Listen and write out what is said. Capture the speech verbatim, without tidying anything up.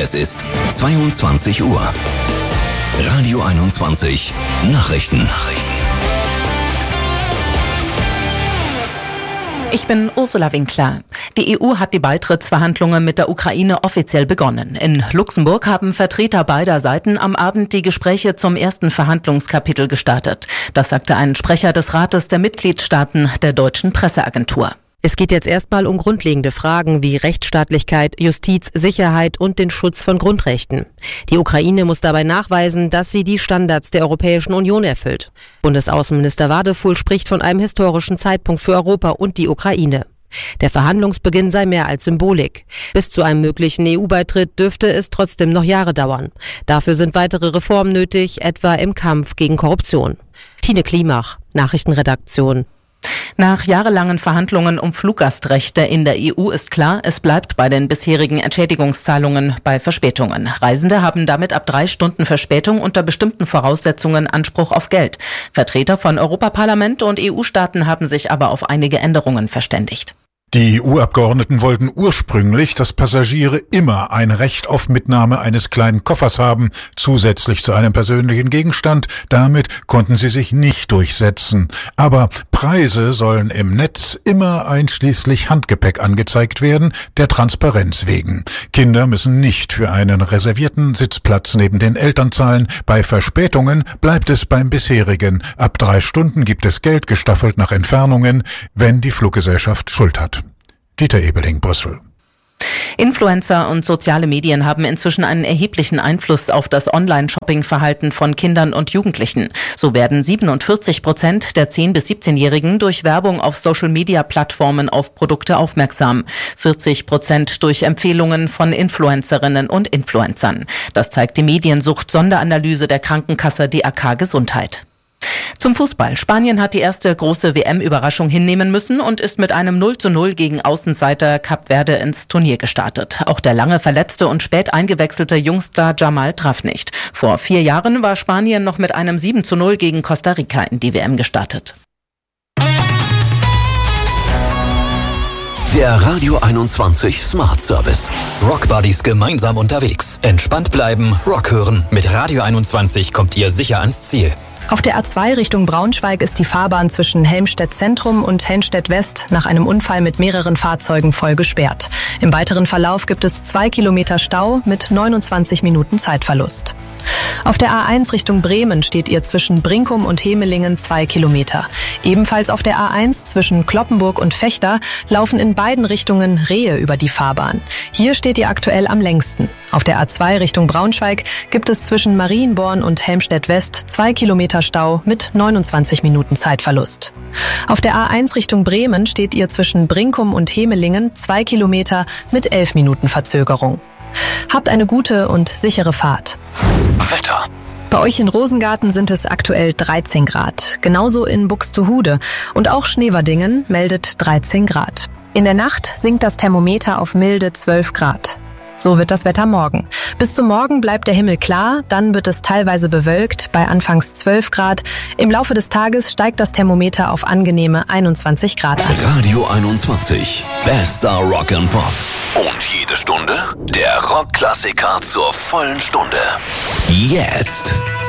Es ist zweiundzwanzig Uhr. Radio einundzwanzig Nachrichten. Nachrichten. Ich bin Ursula Winkler. Die E U hat die Beitrittsverhandlungen mit der Ukraine offiziell begonnen. In Luxemburg haben Vertreter beider Seiten am Abend die Gespräche zum ersten Verhandlungskapitel gestartet. Das sagte ein Sprecher des Rates der Mitgliedstaaten der deutschen Presseagentur. Es geht jetzt erstmal um grundlegende Fragen wie Rechtsstaatlichkeit, Justiz, Sicherheit und den Schutz von Grundrechten. Die Ukraine muss dabei nachweisen, dass sie die Standards der Europäischen Union erfüllt. Bundesaußenminister Wadefuhl spricht von einem historischen Zeitpunkt für Europa und die Ukraine. Der Verhandlungsbeginn sei mehr als Symbolik. Bis zu einem möglichen E U-Beitritt dürfte es trotzdem noch Jahre dauern. Dafür sind weitere Reformen nötig, etwa im Kampf gegen Korruption. Tine Klimach, Nachrichtenredaktion. Nach jahrelangen Verhandlungen um Fluggastrechte in der E U ist klar, es bleibt bei den bisherigen Entschädigungszahlungen bei Verspätungen. Reisende haben damit ab drei Stunden Verspätung unter bestimmten Voraussetzungen Anspruch auf Geld. Vertreter von Europaparlament und E U-Staaten haben sich aber auf einige Änderungen verständigt. Die E U-Abgeordneten wollten ursprünglich, dass Passagiere immer ein Recht auf Mitnahme eines kleinen Koffers haben, zusätzlich zu einem persönlichen Gegenstand. Damit konnten sie sich nicht durchsetzen. Aber Preise sollen im Netz immer einschließlich Handgepäck angezeigt werden, der Transparenz wegen. Kinder müssen nicht für einen reservierten Sitzplatz neben den Eltern zahlen. Bei Verspätungen bleibt es beim bisherigen. Ab drei Stunden gibt es Geld gestaffelt nach Entfernungen, wenn die Fluggesellschaft Schuld hat. Dieter Ebeling, Brüssel. Influencer und soziale Medien haben inzwischen einen erheblichen Einfluss auf das Online-Shopping-Verhalten von Kindern und Jugendlichen. So werden siebenundvierzig Prozent der zehn- bis siebzehnjährigen durch Werbung auf Social-Media-Plattformen auf Produkte aufmerksam. vierzig Prozent durch Empfehlungen von Influencerinnen und Influencern. Das zeigt die Mediensucht-Sonderanalyse der Krankenkasse D A K Gesundheit. Zum Fußball. Spanien hat die erste große W M-Überraschung hinnehmen müssen und ist mit einem null zu null gegen Außenseiter Kap Verde ins Turnier gestartet. Auch der lange verletzte und spät eingewechselte Jungstar Jamal traf nicht. Vor vier Jahren war Spanien noch mit einem sieben zu null gegen Costa Rica in die W M gestartet. Der Radio einundzwanzig Smart Service. Rock Buddies gemeinsam unterwegs. Entspannt bleiben, Rock hören. Mit Radio einundzwanzig kommt ihr sicher ans Ziel. Auf der A zwei Richtung Braunschweig ist die Fahrbahn zwischen Helmstedt Zentrum und Helmstedt West nach einem Unfall mit mehreren Fahrzeugen voll gesperrt. Im weiteren Verlauf gibt es zwei Kilometer Stau mit neunundzwanzig Minuten Zeitverlust. Auf der A eins Richtung Bremen steht ihr zwischen Brinkum und Hemelingen zwei Kilometer. Ebenfalls auf der A eins zwischen Cloppenburg und Vechta laufen in beiden Richtungen Rehe über die Fahrbahn. Hier steht ihr aktuell am längsten. Auf der A zwei Richtung Braunschweig gibt es zwischen Marienborn und Helmstedt West zwei Kilometer Stau mit neunundzwanzig Minuten Zeitverlust. Auf der A eins Richtung Bremen steht ihr zwischen Brinkum und Hemelingen zwei Kilometer mit elf Minuten Verzögerung. Habt eine gute und sichere Fahrt. Wetter. Bei euch in Rosengarten sind es aktuell dreizehn Grad. Genauso in Buxtehude. Und auch Schneverdingen meldet dreizehn Grad. In der Nacht sinkt das Thermometer auf milde zwölf Grad. So wird das Wetter morgen. Bis zum Morgen bleibt der Himmel klar, dann wird es teilweise bewölkt bei anfangs zwölf Grad. Im Laufe des Tages steigt das Thermometer auf angenehme einundzwanzig Grad an. Radio einundzwanzig. Bester Rock and Pop. Und jede Stunde der Rockklassiker zur vollen Stunde. Jetzt.